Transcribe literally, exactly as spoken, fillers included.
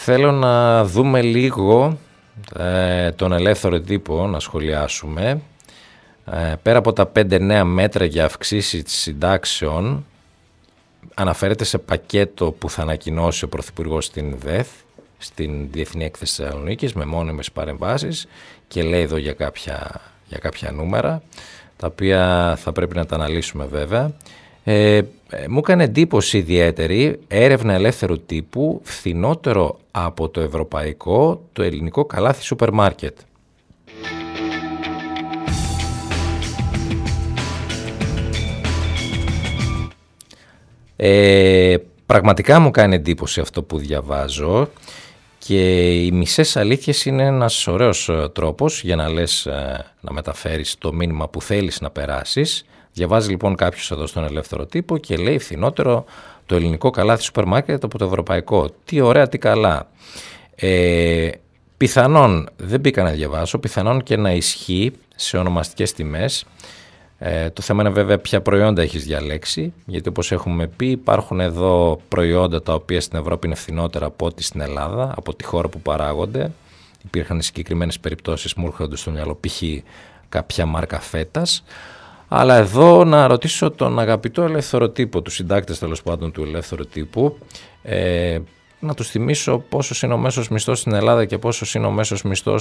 θέλω να δούμε λίγο ε, τον ελεύθερο τύπο, να σχολιάσουμε. Ε, πέρα από τα πέντε νέα μέτρα για αυξήσεις συντάξεων, αναφέρεται σε πακέτο που θα ανακοινώσει ο Πρωθυπουργός στην ΔΕΘ, στην Διεθνή Έκθεση Θεσσαλονίκης, με μόνιμες παρεμβάσεις, και λέει εδώ για κάποια, για κάποια νούμερα, τα οποία θα πρέπει να τα αναλύσουμε βέβαια. Ε, μου έκανε εντύπωση ιδιαίτερη έρευνα ελεύθερου τύπου, φθηνότερο από το ευρωπαϊκό, το ελληνικό καλάθι σούπερ μάρκετ. Ε, πραγματικά μου κάνει εντύπωση αυτό που διαβάζω, και οι μισές αλήθειες είναι ένας ωραίος τρόπος για να λες, να μεταφέρεις το μήνυμα που θέλεις να περάσεις. Διαβάζει λοιπόν κάποιος εδώ στον ελεύθερο τύπο και λέει φθηνότερο το ελληνικό καλάθι σούπερ μάρκετ από το ευρωπαϊκό. Τι ωραία, τι καλά. Ε, πιθανόν, δεν μπήκα να διαβάσω, πιθανόν και να ισχύει σε ονομαστικές τιμές. Ε, το θέμα είναι βέβαια ποια προϊόντα έχεις διαλέξει, γιατί όπως έχουμε πει υπάρχουν εδώ προϊόντα τα οποία στην Ευρώπη είναι φθηνότερα από ό,τι στην Ελλάδα, από τη χώρα που παράγονται. Υπήρχαν συγκεκριμένες περιπτώσεις, μου έρχονται στο μυαλό, π.χ. κάποια μάρκα φέτας. Αλλά εδώ να ρωτήσω τον αγαπητό ελεύθερο τύπο, τους συντάκτες τέλος πάντων του ελεύθερου τύπου, ε, να τους θυμίσω πόσος είναι ο μέσος μισθός στην Ελλάδα και πόσος είναι ο μέσος μισθός